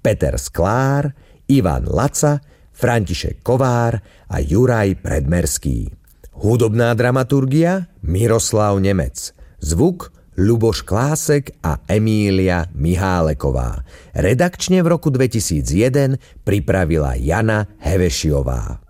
Peter Sklár, Ivan Laca, František Kovár a Juraj Predmerský. Hudobná dramaturgia Miroslav Nemec. Zvuk Ľuboš Klásek a Emília Miháleková. Redakčne v roku 2001 pripravila Jana Hevešiová.